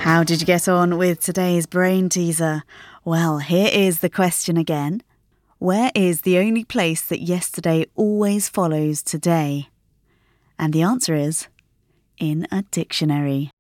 How did you get on with today's brain teaser? Well, here is the question again. Where is the only place that yesterday always follows today? And the answer is in a dictionary.